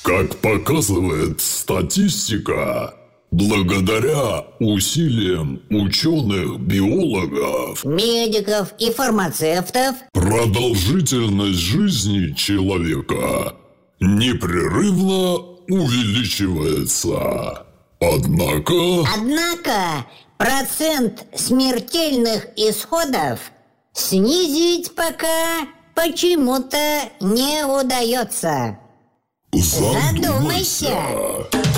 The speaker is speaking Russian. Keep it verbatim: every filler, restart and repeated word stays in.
Как показывает статистика, благодаря усилиям ученых-биологов, медиков и фармацевтов продолжительность жизни человека непрерывно увеличивается. Однако... Однако процент смертельных исходов снизить пока почему-то не удается. Задумайся. Задумайся.